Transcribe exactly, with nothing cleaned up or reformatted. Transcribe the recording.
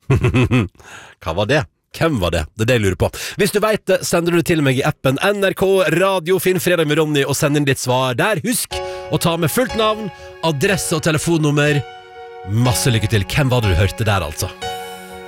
Hva var det? Hvem var det? Det er det jeg lurer på. Hvis du vet det, sender du det til meg i appen N R K Radio, finn Fredag med Ronny og send inn ditt svar der. Husk å ta med fullt navn, adresse og telefonnummer. Masse lykke til. Hvem var det du hørte der, altså?